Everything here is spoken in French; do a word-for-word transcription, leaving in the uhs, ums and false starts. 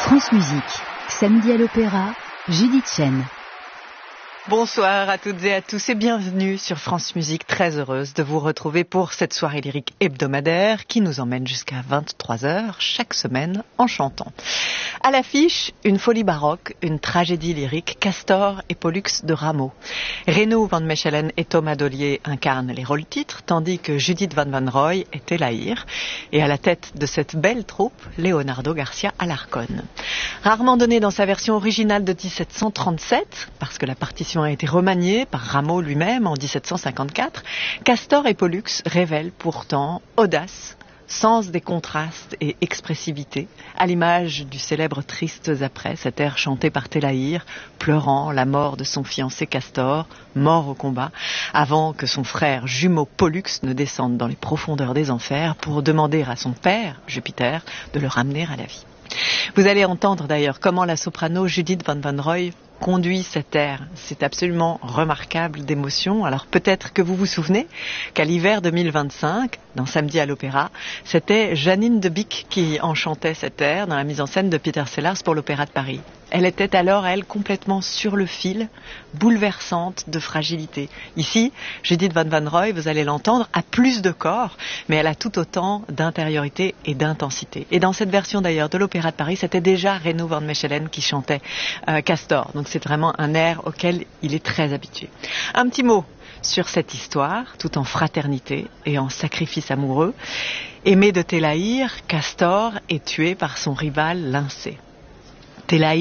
France Musique, samedi à l'Opéra, Judith Chen. Bonsoir à toutes et à tous et bienvenue sur France Musique. Très heureuse de vous retrouver pour cette soirée lyrique hebdomadaire qui nous emmène jusqu'à vingt-trois heures chaque semaine en chantant. À l'affiche, une folie baroque, une tragédie lyrique, Castor et Pollux de Rameau. Renaud van Mechelen et Thomas Dollier incarnent les rôles-titres, tandis que Judith Van Wanrooij est Télaïr. Et à la tête de cette belle troupe, Leonardo Garcia Alarcón. Rarement donné dans sa version originale de dix-sept cent trente-sept, parce que la partition a été remaniée par Rameau lui-même en dix-sept cent cinquante-quatre, Castor et Pollux révèlent pourtant audace, sens des contrastes et expressivité, à l'image du célèbre Tristes après, cet air chanté par Télaïr, pleurant la mort de son fiancé Castor, mort au combat, avant que son frère jumeau Pollux ne descende dans les profondeurs des enfers pour demander à son père, Jupiter, de le ramener à la vie. Vous allez entendre d'ailleurs comment la soprano Judith Van Wanrooij conduit cet air. C'est absolument remarquable d'émotion. Alors peut-être que vous vous souvenez qu'à l'hiver deux mille vingt-cinq, dans Samedi à l'Opéra, c'était Janine de Beek qui en chantait cet air dans la mise en scène de Peter Sellars pour l'Opéra de Paris. Elle était alors, elle, complètement sur le fil, bouleversante de fragilité. Ici, Judith Van Wanrooij, vous allez l'entendre, a plus de corps, mais elle a tout autant d'intériorité et d'intensité. Et dans cette version d'ailleurs de l'Opéra de Paris, c'était déjà Renaud van Mechelen qui chantait euh, Castor. Donc c'est vraiment un air auquel il est très habitué. Un petit mot sur cette histoire, tout en fraternité et en sacrifice amoureux. Aimé de Télaïr, Castor est tué par son rival Lyncée. Télaïr